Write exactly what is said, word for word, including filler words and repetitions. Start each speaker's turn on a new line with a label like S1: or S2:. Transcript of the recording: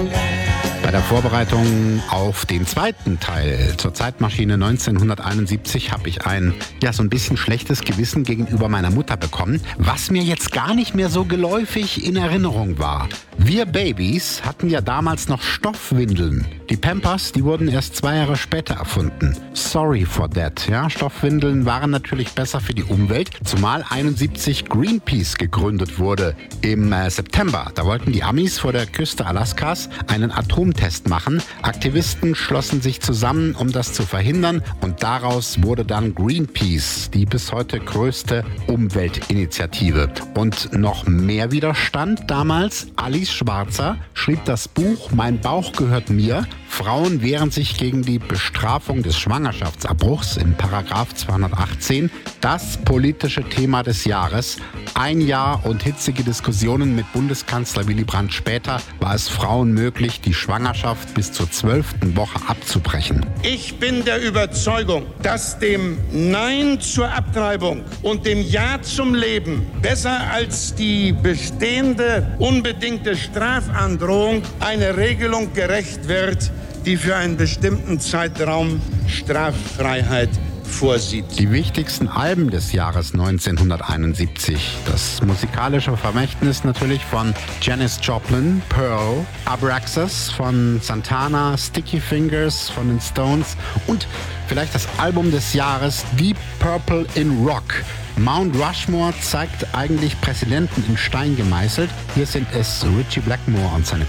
S1: Bei der Vorbereitung auf den zweiten Teil zur Zeitmaschine neunzehnhunderteinundsiebzig habe ich ein, ja, so ein bisschen schlechtes Gewissen gegenüber meiner Mutter bekommen, was mir jetzt gar nicht mehr so geläufig in Erinnerung war. Wir Babys hatten ja damals noch Stoffwindeln. Die Pampers, die wurden erst zwei Jahre später erfunden. Sorry for that. Ja, Stoffwindeln waren natürlich besser für die Umwelt, zumal einundsiebzig Greenpeace gegründet wurde. Im äh, September, da wollten die Amis vor der Küste Alaskas einen Atomtest machen. Aktivisten schlossen sich zusammen, um das zu verhindern, und daraus wurde dann Greenpeace, die bis heute größte Umweltinitiative. Und noch mehr Widerstand damals. Alice Schwarzer schrieb das Buch Mein Bauch gehört mir. Frauen wehren sich gegen die Bestrafung des Schwangerschaftsabbruchs in Paragraph zweihundertachtzehn. Das politische Thema des Jahres. Ein Jahr und hitzige Diskussionen mit Bundeskanzler Willy Brandt später war es Frauen möglich, die Schwangerschaft bis zur zwölften Woche abzubrechen.
S2: Ich bin der Überzeugung, dass dem Nein zur Abtreibung und dem Ja zum Leben besser als die bestehende unbedingte Strafandrohung eine Regelung gerecht wird, die für einen bestimmten Zeitraum Straffreiheit vorsieht.
S1: Die wichtigsten Alben des Jahres neunzehnhunderteinundsiebzig. Das musikalische Vermächtnis natürlich von Janis Joplin, Pearl, Abraxas von Santana, Sticky Fingers von den Stones und vielleicht das Album des Jahres Deep Purple in Rock. Mount Rushmore zeigt eigentlich Präsidenten in Stein gemeißelt. Hier sind es Ritchie Blackmore und seine